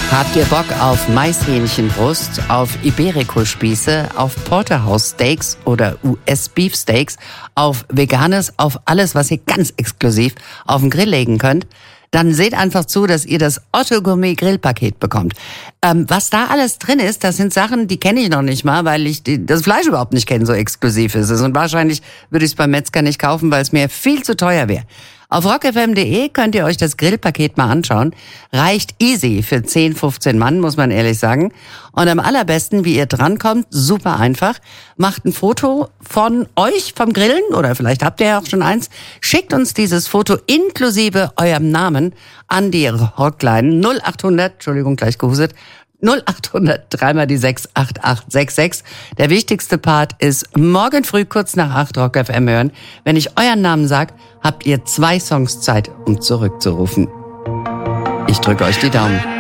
Habt ihr Bock auf Maishähnchenbrust, auf Iberico-Spieße, auf Porterhouse-Steaks oder US-Beef-Steaks, auf Veganes, auf alles, was ihr ganz exklusiv auf den Grill legen könnt? Dann seht einfach zu, dass ihr das Otto Gourmet Grillpaket bekommt. Was da alles drin ist, das sind Sachen, die kenne ich noch nicht mal, weil ich das Fleisch überhaupt nicht kenne, so exklusiv ist es. Und wahrscheinlich würde ich es beim Metzger nicht kaufen, weil es mir viel zu teuer wäre. Auf rockfm.de könnt ihr euch das Grillpaket mal anschauen. Reicht easy für 10, 15 Mann, muss man ehrlich sagen. Und am allerbesten, wie ihr drankommt, super einfach. Macht ein Foto von euch vom Grillen, oder vielleicht habt ihr ja auch schon eins. Schickt uns dieses Foto inklusive eurem Namen an die Hotline 0800, Entschuldigung, gleich gehustet, 0800 3 die 6 8866. Der wichtigste Part ist morgen früh kurz nach 8 Rock FM hören. Wenn ich euren Namen sage, habt ihr 2 Songs Zeit, um zurückzurufen. Ich drücke euch die Daumen.